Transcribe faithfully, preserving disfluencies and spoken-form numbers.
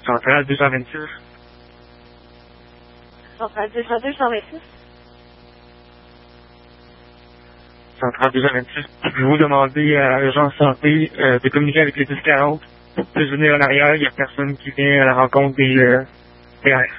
Centrale deux cent vingt-six. Centrale deux cent deux, cent vingt-six. Centrale deux cent vingt-six. Je vous demander à l'agence santé euh, de communiquer avec les dix quarante. Pour venir en arrière, il n'y a personne qui vient à la rencontre des euh, P R.